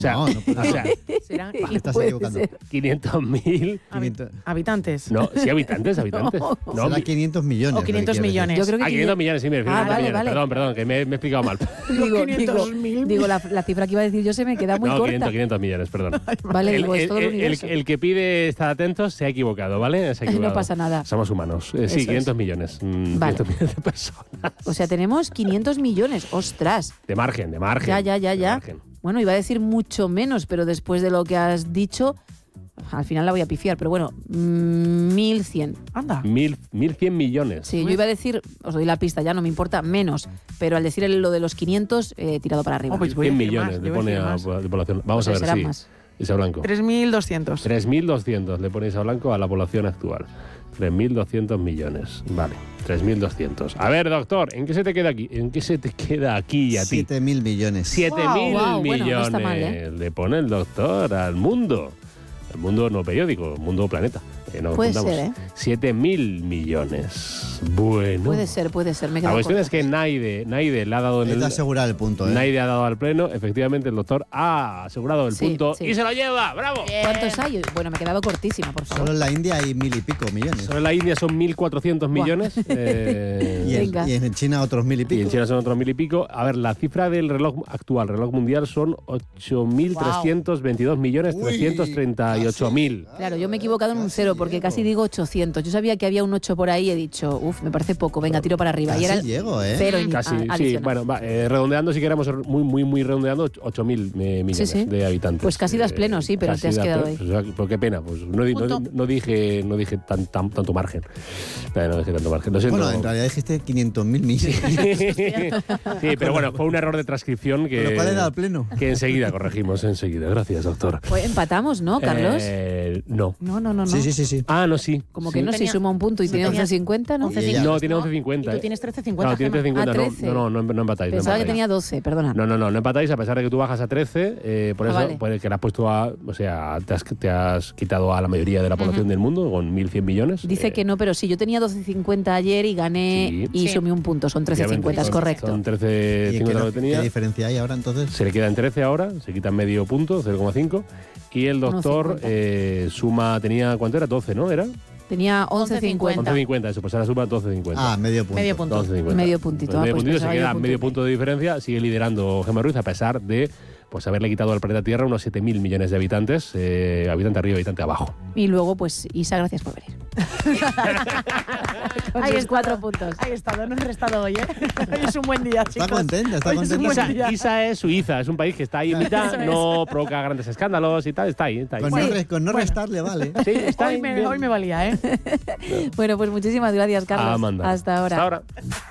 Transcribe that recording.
sea, No puede o sea, Serán estás puede equivocando. ser. 500.000. habitantes. No, sí, habitantes. No, Será 500 millones. O 500 lo que quiere millones. Yo creo que 500 millones, sí, me refiero a 500 vale, millones. vale. Perdón, que me he explicado mal. Digo, la cifra que iba a decir yo se me queda muy No, corta. 500 millones, perdón. Vale, digo, es todo el universo. el que pide estar atentos se ha equivocado, ¿vale? Se ha equivocado. No pasa nada. Somos humanos. Eso Sí, es. 500 millones. Vale. 500 millones de personas. O sea, tenemos 500 millones. ¡Ostras! De margen. Ya. De margen. Bueno, iba a decir mucho menos, pero después de lo que has dicho, al final la voy a pifiar. Pero bueno, 1.100. Anda. 1.100 millones. Sí, yo iba a decir, os doy la pista, ya no me importa, menos. Pero al decir lo de los 500, he tirado para arriba. Oh, pues voy a 100 decir millones más, le yo voy a pone decir a más. de población. Vamos a Pues ver, será sí. más. Isa Blanco. 3.200. 3.200 le pone Isa Blanco a la población actual. 3.200 millones. Vale, 3.200. A ver, doctor, ¿en qué se te queda aquí? ¿En qué se te queda aquí y a ti? 7.000 millones. 7.000 Wow, bueno, millones no está mal, ¿eh? le pone el doctor al mundo. El mundo no periódico, el mundo planeta. No Puede contamos. ser, ¿eh? 7.000 millones. Bueno. Puede ser, me La quedo cuestión corta. es que Naide le ha dado en Es el... de asegurar el punto, ¿eh? Naide ha dado al pleno. Efectivamente, el doctor ha asegurado el Sí, punto sí. y se lo lleva. ¡Bravo! ¿Cuántos hay? Bueno, me he quedado cortísima, por favor. Solo en la India hay 1.000 y pico millones. Solo en la India son 1.400 millones. Venga. Y en China otros 1.000 y Y pico. en China son otros 1.000 y pico. A ver, la cifra del reloj actual, reloj mundial, son 8.322 millones 338.000. Claro, yo me he equivocado en un cero porque casi digo 800. Yo sabía que había un 8 por ahí y he dicho, me parece poco, venga, tiro para arriba. Y era Casi llego, ¿eh? cero Casi, sí. adicional. Bueno, redondeando, si queremos muy redondeando, 8.000 millones Sí. de habitantes. Pues casi das pleno, sí, pero casi te has das quedado pleno. ahí. O sea, pues qué pena, pues no dije tanto margen. No dije tanto margen. Lo siento. Bueno, en realidad dijiste 500.000 millones. Sí, pero bueno, fue un error de transcripción que... ¿Pero cuál era el pleno? Que enseguida corregimos, enseguida. Gracias, doctor. Pues empatamos, ¿no, Carlos? No. No. Sí. Ah, no, sí. Como que Sí. no, si suma un punto y tiene tenía 11.50, ¿no? 11.50. No, tiene 11.50. Y tú tienes 13.50. Claro, tiene 13.50. Ah, 13. No empatáis. Pensaba no que empatáis. tenía 12, perdona. No empatáis, a pesar de que tú bajas a 13, por eso vale. pues, que le has puesto a... O sea, te has quitado a la mayoría de la población del mundo con 1.100 millones. Dice que no, pero sí, yo tenía 12.50 ayer y gané Sí. y Sí. sumé un punto, son 13.50, es correcto. Son ¿Y 13.50 lo que qué tenía. diferencia hay ahora entonces? Se le queda en 13 ahora, se quita medio punto, 0,5. Y el doctor 1,50. tenía, ¿cuánto era? 12, ¿no? ¿Era? Tenía 11.50. 11,50, eso, pues ahora suma 12,50. Ah, medio punto. Medio punto. 12,50. Medio puntito. Pues medio pues puntito, se pensaba queda yo medio punto de diferencia, sigue liderando Gemma Ruiz a pesar de pues haberle quitado al planeta Tierra unos 7.000 millones de habitantes, habitante arriba, habitante abajo. Y luego, pues, Isa, gracias por venir. Con Ahí sus está. 4 puntos. Ahí está, no he restado hoy, ¿eh? Hoy es un buen día, chicos. Está contenta, está Hoy es un contenta. buen día. Isa es Suiza, es un país que está ahí en mitad, Eso es. no provoca grandes escándalos y tal, está ahí. Está ahí. Con no restarle, vale. Sí, está ahí. Hoy me valía, ¿eh? Bueno, pues muchísimas gracias, Carlos. Amanda. Hasta ahora. Hasta ahora.